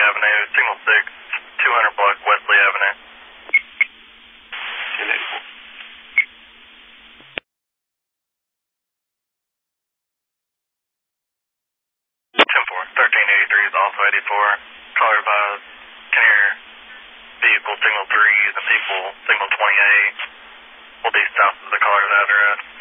Avenue, Signal 6, 200 block Wesley Avenue. 1383 is also 84. Caller advised, can hear vehicle signal 3 and vehicle signal 28. Will be south of the caller's address.